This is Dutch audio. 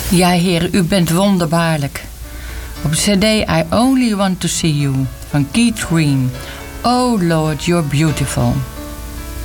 Ja, Heer, u bent wonderbaarlijk. Op CD I Only Want to See You van Keith Green. Oh Lord, you're beautiful.